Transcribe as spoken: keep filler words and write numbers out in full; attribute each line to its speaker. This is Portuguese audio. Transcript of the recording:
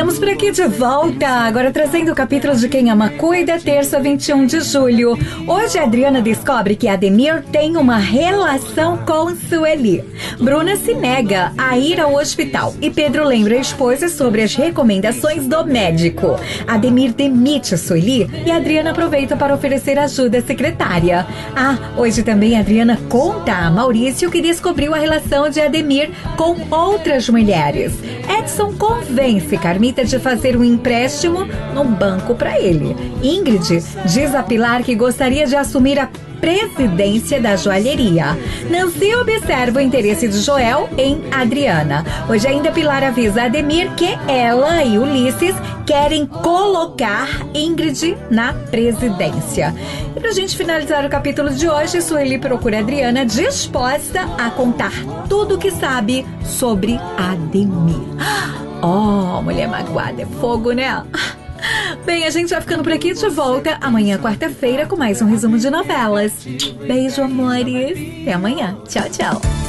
Speaker 1: Estamos por aqui de volta, agora trazendo o capítulo de Quem Ama Cuida, terça, vinte e um de julho. Hoje a Adriana descobre que Ademir tem uma relação com Sueli. Bruna se nega a ir ao hospital e Pedro lembra a esposa sobre as recomendações do médico. Ademir demite Sueli e Adriana aproveita para oferecer ajuda à secretária. Ah, hoje também a Adriana conta a Maurício que descobriu a relação de Ademir com outras mulheres. Edson convence Carmita de fazer um empréstimo no banco para ele. Ingrid diz a Pilar que gostaria de assumir a presidência da joalheria. Nancy observa o interesse de Joel em Adriana. Hoje ainda Pilar avisa a Ademir que ela e Ulisses querem colocar Ingrid na presidência. E pra gente finalizar o capítulo de hoje, Sueli procura Adriana disposta a contar tudo o que sabe sobre Ademir. Oh, mulher magoada é fogo, né? Bem, a gente vai ficando por aqui, de volta amanhã, quarta-feira, com mais um resumo de novelas. Beijo, amores. Até amanhã. Tchau, tchau.